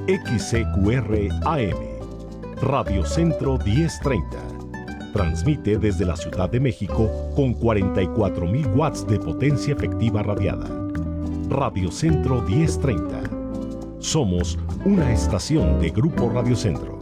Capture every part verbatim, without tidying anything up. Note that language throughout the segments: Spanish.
X C Q R A M, Radio Centro diez treinta. Transmite desde la Ciudad de México con cuarenta y cuatro mil watts de potencia efectiva radiada. Radio Centro diez treinta. Somos una estación de Grupo Radio Centro.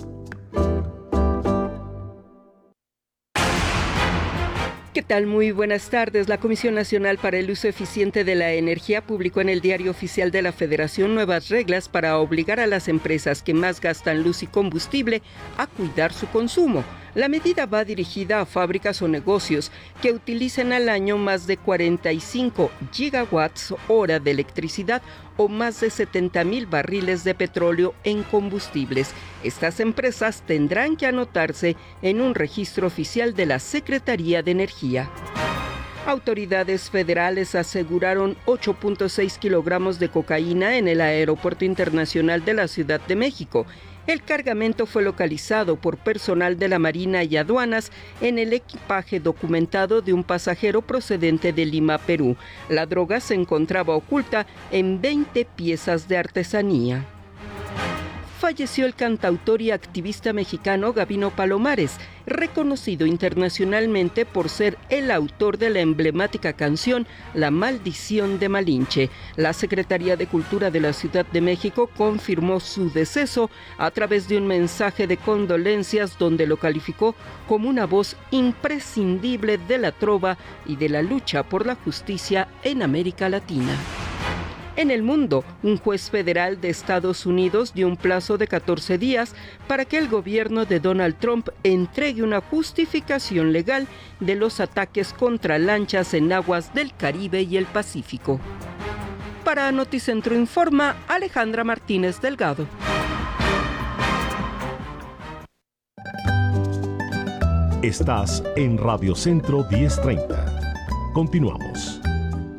¿Qué tal? Muy buenas tardes. La Comisión Nacional para el Uso Eficiente de la Energía publicó en el Diario Oficial de la Federación nuevas reglas para obligar a las empresas que más gastan luz y combustible a cuidar su consumo. La medida va dirigida a fábricas o negocios que utilicen al año más de cuarenta y cinco gigawatts hora de electricidad o más de setenta mil barriles de petróleo en combustibles. Estas empresas tendrán que anotarse en un registro oficial de la Secretaría de Energía. Autoridades federales aseguraron ocho punto seis kilogramos de cocaína en el Aeropuerto Internacional de la Ciudad de México. El cargamento fue localizado por personal de la Marina y Aduanas en el equipaje documentado de un pasajero procedente de Lima, Perú. La droga se encontraba oculta en veinte piezas de artesanía. Falleció el cantautor y activista mexicano Gabino Palomares, reconocido internacionalmente por ser el autor de la emblemática canción La Maldición de Malinche. La Secretaría de Cultura de la Ciudad de México confirmó su deceso a través de un mensaje de condolencias donde lo calificó como una voz imprescindible de la trova y de la lucha por la justicia en América Latina. En el mundo, un juez federal de Estados Unidos dio un plazo de catorce días para que el gobierno de Donald Trump entregue una justificación legal de los ataques contra lanchas en aguas del Caribe y el Pacífico. Para Noticentro Informa, Alejandra Martínez Delgado. Estás en Radio Centro diez treinta. Continuamos.